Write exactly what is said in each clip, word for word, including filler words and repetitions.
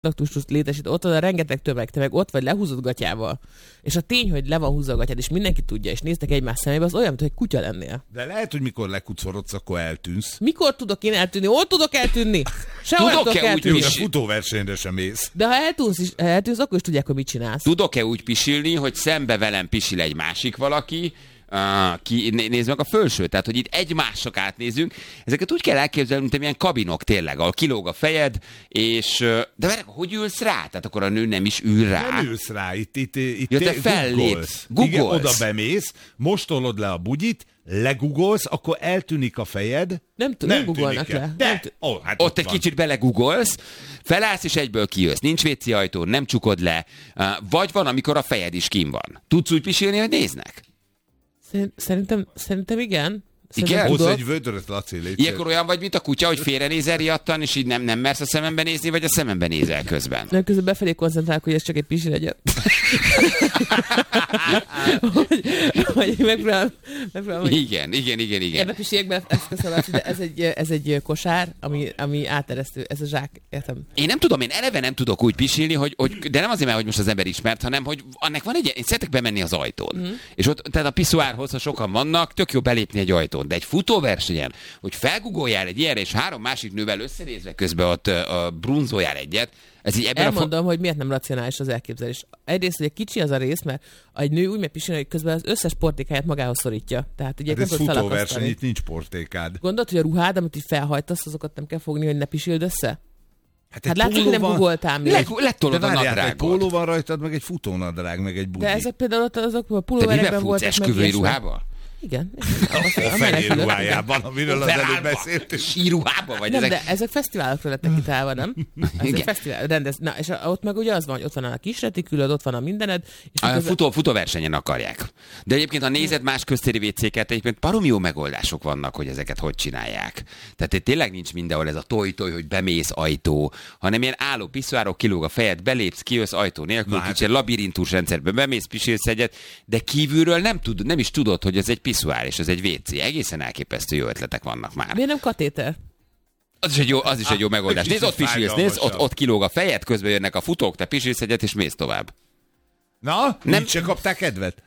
kontaktust létesít, ott van a rengeteg tömeg, te meg ott vagy lehúzott gatyával. És a tény, hogy le van húzva a gatyád, és mindenki tudja, és néztek egymás szemébe, az olyan, mint hogy kutya lennél. De lehet, hogy mikor lekucorodsz, akkor eltűnsz. Mikor tudok én eltűnni? Hol tudok eltűnni? Sehol tudok eltűnni. Úgy, a futóversenyre sem mész. De ha eltűnsz, is, eltűnsz, akkor is tudják, hogy mit csinálsz. Tudok-e úgy pisilni, hogy szembe velem pisil egy másik valaki, Uh, ki, nézd meg a fölsőt, tehát hogy itt egymások átnézünk. Ezeket úgy kell elképzelni, mint ilyen kabinok tényleg, ahol kilóg a fejed, és de várj, hogy ülsz rá? Tehát akkor a nő nem is ül rá. Nem ülsz rá, itt, itt, itt ja, te fellépsz. Igen, oda bemész, most tolod le a bugyit, legugolsz, akkor eltűnik a fejed. Nem, t- nem, nem googolnak le. De, t- oh, hát ott, ott egy van. Kicsit belegugolsz, felállsz és egyből kijössz. Nincs vécé ajtó, nem csukod le. Uh, vagy van, amikor a fejed is kín van. Tudsz úgy pisilni, hogy néznek? Szerintem, szerintem igen. Igen? Hozz egy vödröt, Laci, légy. Ilyenkor olyan vagy, mint a kutya, hogy félrenézel riadtan, és így nem, nem mersz a szemembe nézni, vagy a szemembe nézel közben? Nem, közben befelé koncentrálok, hogy ez csak egy pisi legyen. hogy, hogy megpróbálom, megpróbálom, hogy... Igen, igen, igen, igen. Ebbe pisiek be, ezt köszönöm, de ez egy, ez egy kosár, ami, ami áteresztő, ez a zsák, értem. Én nem tudom, én eleve nem tudok úgy pisilni, hogy, hogy de nem azért, mert hogy most az ember ismert, hanem hogy annak van egy, én szeretek bemenni az ajtón. Mm. És ott, tehát a piszoárhoz, ha sokan vannak, tök jó belépni egy ajtón. De egy futóversenyen, hogy felgugoljál egy ilyenre, és három másik nővel összenézve közben ott uh, brunzójál egyet, ez így ebben elmondom, a fo- hogy miért nem racionális az elképzelés. Egyrészt, hogy egy kicsi az a rész, mert egy nő úgy megy pisilni, hogy közben az összes portékáját magához szorítja. Tehát ugye hát ez futóverseny, itt nincs portékád. Gondolod, hogy a ruhád, amit így felhajtasz, azokat nem kell fogni, hogy ne pisild össze? Hát, hát látod, hogy nem van... googoltál még. Le- Letolod a nadrágot. Egy póló van rajtad, meg egy futónadrág, meg egy budi. De ezek például ott azok a Te pulóverekben voltak. Te miben futsz, esküvői ruhában? Igen. A, a fehér ruhájában, amiről az előbb beszéltünk. Síruhában vagy? Nem, ezek... de ezek fesztiválokra lettek kitálva, nem? Ezek fesztivál, rendez. Na, és ott meg ugye az van, hogy ott van a kis retikülöd, ott van a mindened. És a közben... futó, futóversenyen akarják. De egyébként, ha nézed más köztéri vécéket, egyébként baromi jó megoldások vannak, hogy ezeket hogy csinálják. Tehát itt tényleg nincs mindenhol ez a toj-toj, hogy bemész ajtó, hanem ilyen álló piszoárok, kilóg a fejed, belépsz, kijössz ajtó nélkül, hát... kicsit labirintus rendszerben bemész, pisilsz egyet, de kívülről nem, tud, nem is tudod, hogy ez egy piszoár és ez egy vécé. Egészen elképesztő jó ötletek vannak már. Miért nem katéter? Az is egy jó, az is egy jó megoldás. Nézd, ott pisilsz, nézd, ott, ott kilóg a fejed, közben jönnek a futók, te pisilsz egyet, és mész tovább. Na, nem se kapták kedvet?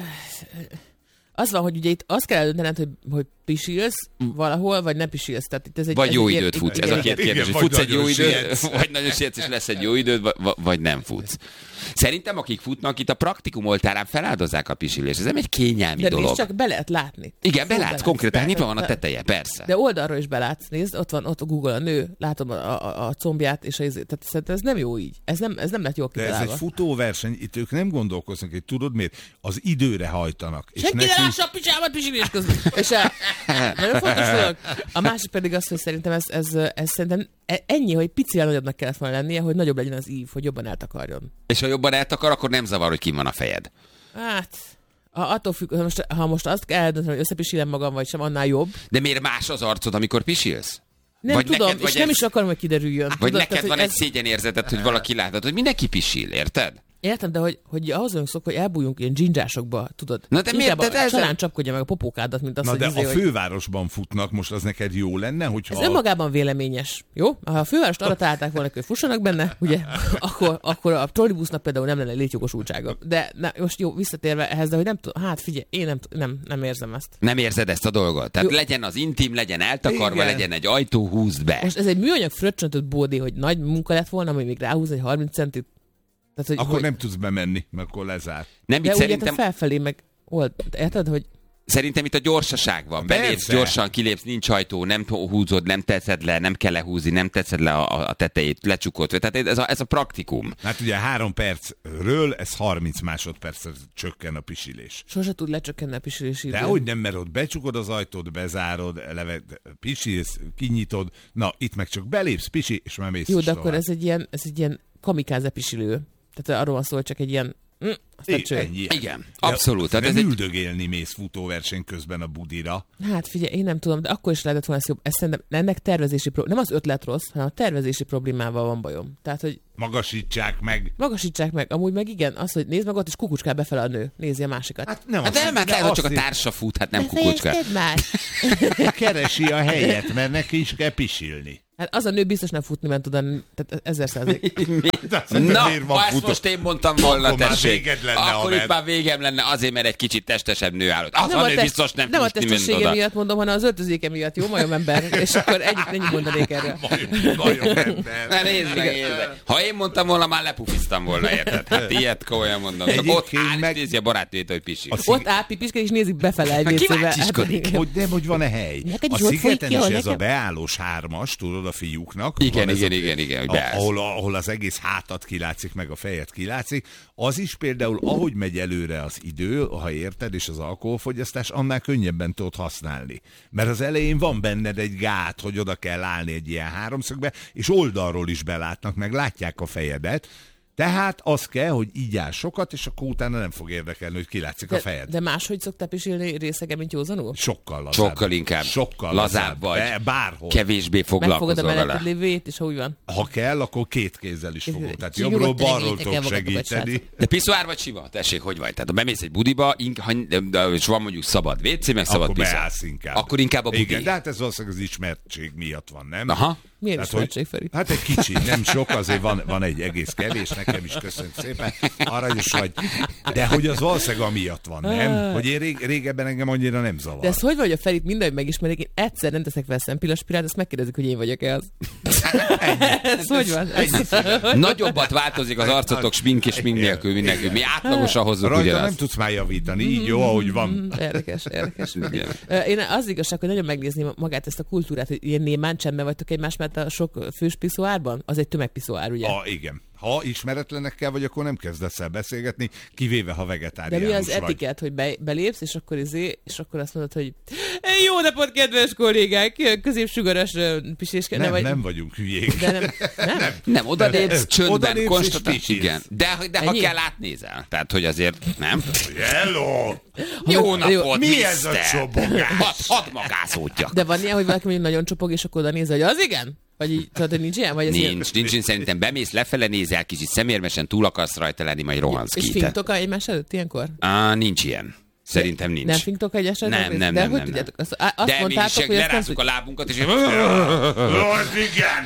Az van, hogy ugye itt azt kell eldöntened, hogy, hogy pisilsz valahol, vagy nem pisilsz. Tehát itt ez egy, vagy ez jó egy időt futsz. Ez a két kérdés, hogy futsz egy jó időt, vagy nagyon sietsz, és lesz egy jó időt, vagy nem futsz. Szerintem, akik futnak, itt a praktikum oltárán feláldozzák a pisilést. Ez nem egy kényelmi de dolog. De csak be lehet látni. Igen, belátsz, belátsz konkrétan, nyitva van a de, teteje, persze. De oldalról is belátsz, nézd, ott van, ott a Google a nő, látom a, a, a combját, és az, tehát szerintem ez nem jó így. Ez nem, ez nem lett jól kitalálva. De ez egy futóverseny, itt ők nem gondolkoznak, hogy tudod miért? Az időre hajtanak. Senki ne lássa a picsámat pisilés közben. És a, nagyon fontos dolog. A másik pedig az, hogy szerintem ez, ez, ez szerintem ennyi, hogy picivel nagyobbnak kellett volna lennie, hogy nagyobb legyen az ív, hogy jobban eltakarjon. És ha jobban eltakar, akkor nem zavar, hogy kim van a fejed. Hát, ha, attól függ, ha most, ha most azt kell eldönteni, hogy összepisilem magam, vagy sem, annál jobb. De miért más az arcod, amikor pisilsz? Nem vagy tudom, neked, és nem ez... is akarom, hogy kiderüljön. Vagy tudod, neked tehát, van ez... egy szégyenérzeted, hogy valaki látod, hogy mindenki pisil, érted? Értem, de hogy, hogy ahhoz vagyunk szok, hogy elbújjunk ilyen dzsindzsásokba, tudod? Na de miért? De csalán csapkodja meg a popókádat, mint azt, Na hogy de izé, a fővárosban futnak, most az neked jó lenne, hogyha... Ez önmagában véleményes, jó? Ha a fővárost arra találták volna, hogy fussanak benne, ugye, akkor, akkor a trollibusznak például nem lenne létjogosultsága. De na, most jó, visszatérve ehhez, de hogy nem tudom, hát figyelj, én nem, nem, nem érzem ezt. Nem érzed ezt a dolgot? Tehát jó. Legyen az intim, legyen eltakarva, igen. Legyen egy ajtó, húzd be. Most ez egy műanyag fröccsöntött bódé, hogy nagy munka lett volna, hogy még ráhúz egy harminc centit. Tehát, hogy, akkor hogy... nem tudsz bemenni, mert akkor lezár. Nem, de itt úgy szerintem... felfelé meg old, érted, hogy... Szerintem itt a gyorsaság van. Belépsz, gyorsan kilépsz, nincs ajtó, nem húzod, nem tetszed le, nem kell lehúzni, nem tetszed le a, a tetejét, lecsukod. Tehát ez a, ez a praktikum. Hát ugye három percről ez harminc másodpercre csökken a pisilés. Sose tud lecsökkenni a pisilés idő. De hogy nem, mert ott becsukod az ajtót, bezárod, eleve pisilsz, kinyitod, na itt meg csak belépsz, pisi, és már mész. Jó, de akkor ez egy ilyen, ez egy ilyen kamikáze pisilő. Tehát arról van szó, hogy csak egy ilyen... Mm, é, ennyi. Igen, abszolút. De Tehát nem ez üldögélni mész futóverseny közben a budira. Hát figyelj, én nem tudom, de akkor is lehetett volna ez jobb. Ez szerintem ennek tervezési probléma. Nem az ötlet rossz, hanem a tervezési problémával van bajom. Tehát, hogy magasítsák meg. Magasítsák meg. Amúgy meg igen, az, hogy nézd meg ott, és kukucskál befele a nő. Nézi a másikat. Hát nem, hát nem, hát lehet, hogy csak a társa fut, hát nem kukucskál. Már. Keresi a helyet, mert neki is kell pisilni. Hát az a nő biztos nem futni ment oda, tehát ezer százalék. Na, ha ezt most én mondtam volna, akkor tessék, lenne, akkor amen. itt már végem lenne, azért, mert egy kicsit testesebb nő állott. Az Nem a a, nő test, biztos nem, nem a futni ment testessége oda. miatt mondom, hanem az öltözéke miatt, jó majomember? És akkor ennyit, ennyit mondanék erről. Majomember. Na nézd meg, nézd meg. Ha én mondtam volna, már lepufiztam volna, érted? Hát ilyet komolyan mondom. Csak ott áll, meg... nézi a barátnőjét, hogy pisik. Ott áll pipisked, és nézik befele egy vécébe. Kíváncsiskodik. Hogy nem, hogy van-e hely? A szigeten is ez a beállós hármas, tudod, a fiúknak. Igen, igen, igen, igen, hogy beállsz. Ahol, ahol az egész hátat kilátszik, meg a fejet kilátszik. Az is például, ahogy megy előre az idő, ha érted, és az alkoholfogyasztás, annál könnyebben tudod használni. Mert az elején van benned egy gát, hogy oda kell állni egy ilyen háromszögbe, és oldalról is belátnak, meg látják a fejedet. Tehát az kell, hogy így áll sokat, és akkor utána nem fog érdekelni, hogy kilátszik de, a fejed. De máshogy szoktál pisilni részegen, mint józanul? Sokkal lazább. Sokkal inkább. Sokkal lazább vagy. De bárhol. Kevésbé foglalkozol megfogod a vele. mellett lévőjét, és úgy van. Ha kell, akkor két kézzel is fogom. Tehát Nyugodtan jobbról balról engedjétek el tudok magatokat, segíteni. De piszoár vagy sima? Tessék, hogy vagy? Tehát ha bemész egy budiba, ink, ha, és van mondjuk szabad vécé, meg szabad Akkor piszoár. beállsz inkább. Akkor inkább a budi. Igen, de hát ez valószínűleg az ismertség miatt van, nem? Aha. Milyen Tehát, ismertség, Feri? Hát egy kicsi, nem sok, azért van, van egy egész kevés, nekem is köszönjük szépen, aranyos vagy. De hogy az valószínűleg amiatt van, nem? Hogy én rég, régebben engem annyira nem zavar. De ez hogy vagy, a Ferit mindenhogy megismerik, én egyszer nem teszek fel szempillaspirát, azt megkérdezik, hogy én vagyok-e az. Ez hogy van? Nagyobbat változik az arcotok smink és smink nélkül mindenki. Mi átlagosan hozzuk Rajta ugyanazt. nem tudsz már javítani, így jó, ahogy van. Érdekes, érdekes. Igen. Én az igazság, hogy nagyon megnézném magát ezt a kultúrát, hogy ilyen némán csendben vagytok egymás mellett a sok fős piszoárban? Az egy tömegpiszoár, ugye? A, igen. Ha ismeretlenekkel vagy, akkor nem kezdesz el beszélgetni, kivéve ha vegetáriánus De mi az vagy. etikett, hogy be, belépsz, és akkor izé, és akkor azt mondod, hogy jó napot, kedves kollégák, középsugaras piséskel. Nem, vagy... nem vagyunk hülyék. De nem, nem? Nem, nem oda lépsz, csöndben, Odalépsz és konstatál. pisilsz. Igen. De, de ha Ennyi? kell, átnézel. Tehát, hogy azért, nem? Hello! Jó napot, Mi mister. ez a csobogás? Hadd had magászódjak. De van ilyen, hogy valaki mondjuk nagyon csopog, és akkor oda néz, hogy az igen? Vagy így, tudod, hogy nincs ilyen? Vagy ez ilyen... Nincs, nincs, nincs, szerintem bemész, lefele nézel, kicsit szemérmesen túl akarsz rajta lenni, majd rohansz És ki. fintok egymás előtt ilyenkor? Á, nincs ilyen. Szerintem nincs. Nem fintok egyes Nem, előtt? nem, De nem, hogy nem, tudjátok? nem. Azt, azt De mi is mondtátok, hogy ezt nem lerázzuk a tudjátok. lábunkat, és... Az igen!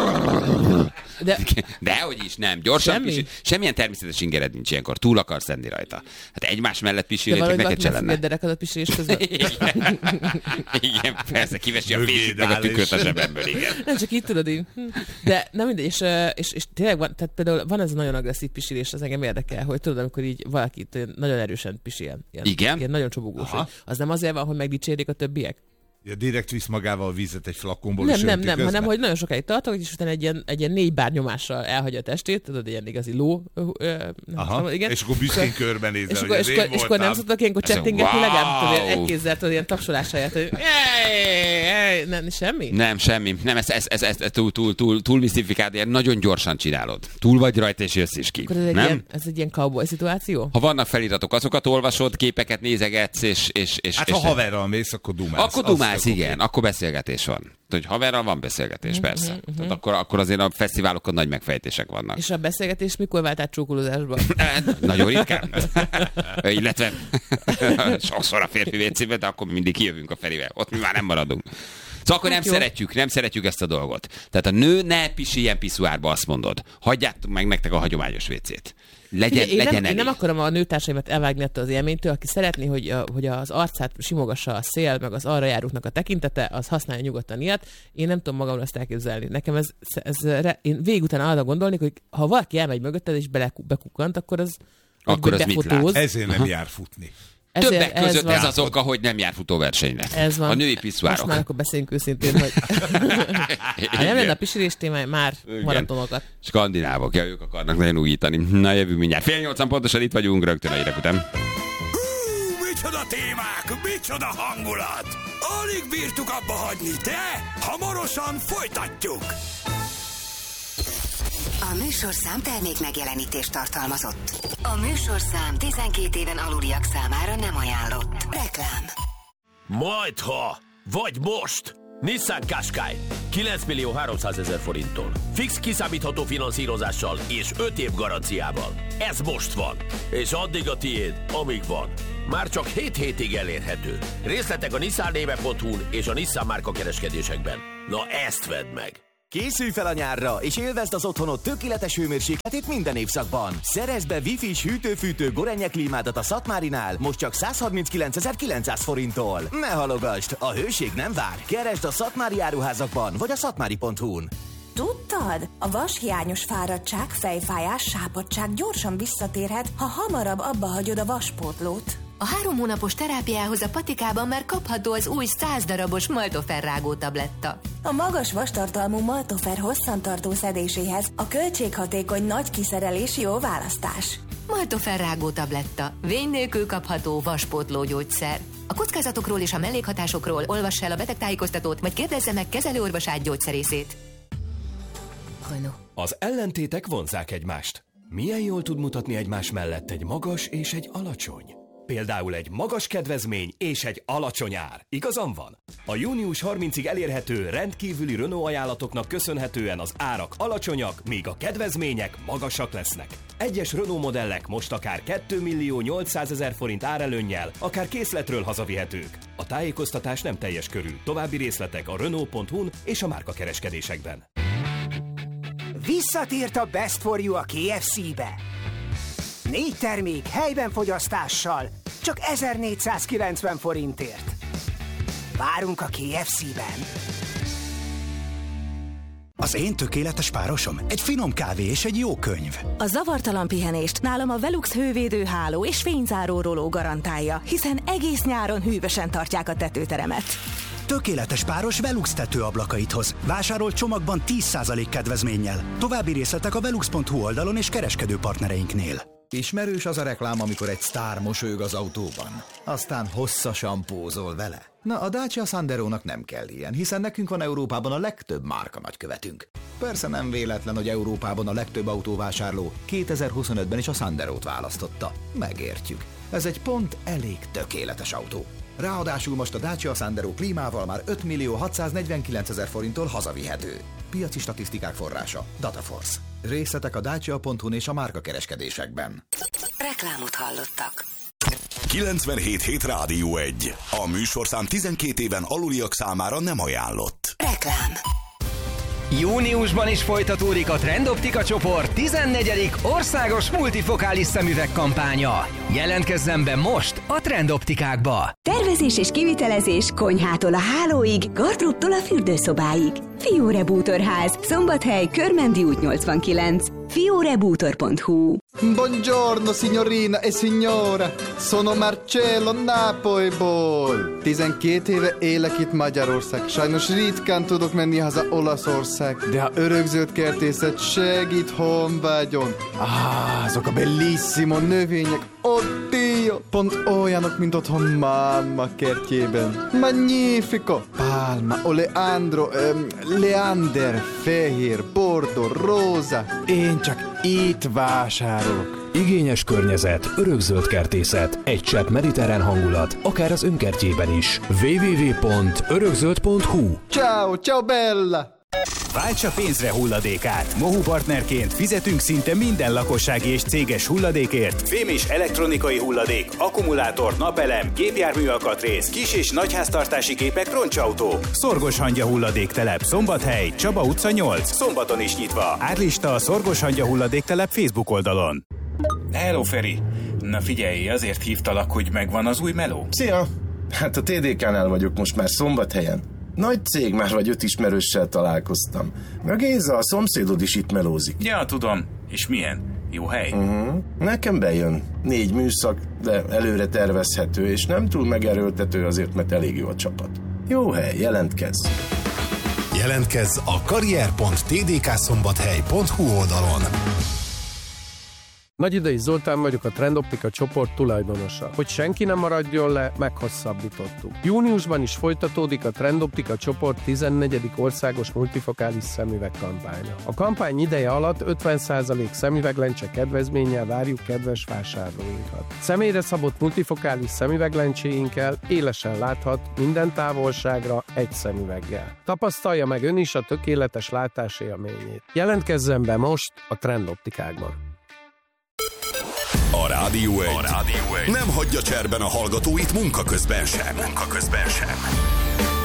De Dehogy is, nem. Gyorsan Semmi? pisil. Semmilyen természetes ingered nincs ilyenkor. Túl akarsz lenni rajta. Hát egymás mellett de pisilni, csak valahogy neked valaki se megfogja a lenne. derekadat pisilés közben. Igen. Igen, persze, kivesi a Mögéd fésűt meg a áll, tükröt a és- zsebemből, igen. Nem csak így tudod így. Hm. De nem mindegy, és, ö, és, és tényleg van, tehát például van ez a nagyon agresszív pisilés, az engem érdekel, hogy tudod, amikor így valakit olyan nagyon erősen pisil. Ilyen, Igen? Ilyen nagyon csobogós. Aha. Hogy az nem azért van, hogy megdicsérik a többiek? Ja, direkt visz magával a vízet egy flakonból, Nem, és nem, önti nem, közben. hanem hogy nagyon sokáig tartok, és utána egy ilyen, egy ilyen négy bár nyomással elhagyja a testét, tudod, ilyen igazi ló. Ö, ö, nem Aha, tudom, igen. és akkor büszkén körbenézel, És hogy akkor, ez és, én akkor, és akkor nem voltam. szoktak ilyenkor Ez a csettingetni wow! legalább, tudod, ilyen egy kézzel, tudod, ilyen tapsolás helyett, hogy ej, ej, nem, semmi? Nem, semmi. Nem, ez, ez, ez, ez, ez túl, túl, túl, túl misztifikált, ilyen nagyon gyorsan csinálod. Túl vagy rajta, és jössz is ki. Akkor ez egy, Nem? ilyen, ez egy ilyen cowboy szituáció? Ha vannak feliratok, azokat olvasod, képeket nézegetsz, és... és, és Hát és ha haverral mész, akkor dumálsz. Akkor Az dumálsz, tök igen, oké. akkor beszélgetés van. Hogy haverral van beszélgetés, Mhm, persze. Tehát akkor, akkor azért a fesztiválokon nagy megfejtések vannak. És a beszélgetés mikor vált át csókolózásba? Nagyon ritkán. Illetve sokszor a férfi vécébe, de akkor mindig kijövünk a Ferivel. Ott mi már nem maradunk. Szóval akkor Hát nem jó. szeretjük, nem szeretjük ezt a dolgot. Tehát a nő ne pisiljen piszuárba, azt mondod. Hagyjátok meg nektek a hagyományos vécét. Legyen, Ugye, én, legyen nem, én elég. nem akarom a nőtársaimat elvágni ettől az élménytől, aki szeretné, hogy, a, hogy az arcát simogassa a szél, meg az arra járóknak a tekintete, az használja nyugodtan ilyet. Én nem tudom magamról ezt elképzelni. Nekem ez, ez, ez én végig után arra gondolni, hogy ha valaki elmegy mögötted és bele, bekukkant, akkor az Akkor vagy az mit befotóz. Ezért nem jár futni. Ezért Többek ez között van. ez az oka, hogy nem jár futóversenyre. Ez van. A női Most piszuárok. már akkor beszéljünk őszintén, hogy ha nem lenne a pisilés témája, már Igen. maratonokat. Skandinávok, ja, ők akarnak nagyon újítani. Na, jövünk mindjárt. Fél nyolcan pontosan itt vagyunk, rögtön a hírek után. Hú, micsoda témák, micsoda hangulat! Alig bírtuk abba hagyni, de hamarosan folytatjuk! A műsorszám termék megjelenítést tartalmazott. A műsorszám tizenkét éven aluliak számára nem ajánlott. Reklám. Majdha, vagy most! Nissan Qashqai kilenc millió háromszázezer forinttól. Fix kiszámítható finanszírozással és öt év garanciával. Ez most van. És addig a tiéd, amíg van. Már csak hét hétig elérhető. Részletek a nissan néve pont hu-n és a Nissan márka kereskedésekben. Na ezt vedd meg! Készülj fel a nyárra, és élvezd az otthonod tökéletes hőmérsékletét minden évszakban. Szerezd be Wi-Fi-s hűtő-fűtő Gorenje klímádat a Szatmárinál, most csak százharminckilencezer-kilencszáz forinttól. Ne halogasd, a hőség nem vár. Keresd a Szatmári áruházakban, vagy a szatmári pont hu-n. Tudtad? A vashiányos fáradtság, fejfájás, sápadtság gyorsan visszatérhet, ha hamarabb abba hagyod a vaspótlót. A három hónapos terápiához a patikában már kapható az új száz darabos Maltofer rágó tabletta. A magas vastartalmú Maltofer hosszantartó szedéséhez a költséghatékony nagy kiszerelés jó választás. Maltofer rágó tabletta. Vény nélkül kapható vaspótló gyógyszer. A kockázatokról és a mellékhatásokról olvass el a betegtájékoztatót, vagy kérdezze meg kezelőorvosát gyógyszerészét. Renault. Az ellentétek vonzzák egymást. Milyen jól tud mutatni egymás mellett egy magas és egy alacsony? Például egy magas kedvezmény és egy alacsony ár. Igazam van? A június harmincadikáig elérhető rendkívüli Renault ajánlatoknak köszönhetően az árak alacsonyak, míg a kedvezmények magasak lesznek. Egyes Renault modellek most akár kétmillió nyolcszázezer forint árelőnnyel, akár készletről hazavihetők. A tájékoztatás nem teljes körű. További részletek a Renault pont hu-n és a márkakereskedésekben. Visszatért a Best for You a ká ef cé-be. Négy termék helyben fogyasztással, csak ezernégyszázkilencven forintért. Várunk a ká ef cé-ben. Az én tökéletes párosom egy finom kávé és egy jó könyv. A zavartalan pihenést nálam a Velux hővédő háló és fényzáró roló garantálja, hiszen egész nyáron hűvösen tartják a tetőteremet. Tökéletes páros Velux tetőablakait hoz. Vásárolt csomagban tíz százalék kedvezménnyel. További részletek a velux pont hu oldalon és kereskedő partnereinknél. Ismerős az a reklám, amikor egy sztár mosolyog az autóban. Aztán hosszasan pózol vele. Na, a Dacia Sanderónak nem kell ilyen, hiszen nekünk van Európában a legtöbb márka nagykövetünk. Persze nem véletlen, hogy Európában a legtöbb autóvásárló kétezer-huszonötben is a Sanderót választotta. Megértjük. Ez egy pont elég tökéletes autó. Ráadásul most a Dacia Sandero klímával már ötmillió hatszáznegyvenkilencezer forinttól hazavihető. Piaci statisztikák forrása Dataforce. Részletek a dacia pont hu-n és a márkakereskedésekben. Reklámot hallottak. kilencvenhét hét Rádió egy. A műsorszám tizenkét éven aluliak számára nem ajánlott. Reklám. Júniusban is folytatódik a Trendoptika csoport tizennegyedik országos multifokális szemüveg kampánya. Jelentkezzen be most a Trendoptikákba! Tervezés és kivitelezés konyhától a hálóig, gardróbtól a fürdőszobáig. Fiore Bútorház, Szombathely, Körmendi út nyolcvankilenc. fiore bútor pont hu. Buongiorno signorina e signora, sono Marcello Napolyból. tizenkét éve élek itt Magyarország, sajnos ritkán tudok menni haza Olaszország, de ha örökzöld kertészet segít honvágyon. Ah, azok a bellissimo növények, oddio, pont olyanok, mint otthon mamma kertjében. Magnifico! Palma, oleandro, um, leander, fehér, bordeaux, róza. Én csak itt vásárolok. Igényes környezet, örökzöld kertészet, egy csepp mediterrán hangulat, akár az önkertjében is. double-u double-u double-u pont örökzöld pont hu. Ciao, ciao bella! Váltsa pénzre hulladékát! Mohu partnerként fizetünk szinte minden lakossági és céges hulladékért. Fém és elektronikai hulladék, akkumulátor, napelem, gépjárműalkatrész, kis- és nagyháztartási gépek, roncsautók. Szorgoshangya hulladéktelep, Szombathely, Csaba utca nyolc. Szombaton is nyitva. Árlista a Szorgoshangya hulladéktelep Facebook oldalon. Hello, Feri! Na figyelj, azért hívtalak, hogy megvan az új meló. Szia! Hát a té dé ká-nál vagyok most már Szombathelyen. Nagy cég, már vagy öt ismerőssel találkoztam. Meg Géza, a szomszédod is itt melózik. Ja, tudom. És milyen? Jó hely? Uh-huh. Nekem bejön. Négy műszak, de előre tervezhető, és nem túl megerőltető azért, mert elég jó a csapat. Jó hely, jelentkezz! Jelentkezz a karrier pont té dé ká szombathely pont hu oldalon. Nagyidei Zoltán vagyok, a Trendoptika csoport tulajdonosa. Hogy senki nem maradjon le, meghosszabbítottuk. Júniusban is folytatódik a Trendoptika csoport tizennegyedik országos multifokális szemüveg kampánya. A kampány ideje alatt ötven százalék szemüveglencse kedvezménnyel várjuk kedves vásárlóinkat. Személyre szabott multifokális szemüveglencséinkkel élesen láthat minden távolságra egy szemüveggel. Tapasztalja meg ön is a tökéletes látás élményét. Jelentkezzen be most a Trendoptikákban. A Rádió egy. A Rádió egy nem hagyja cserben a hallgatóit munka közben sem. Munka közben sem.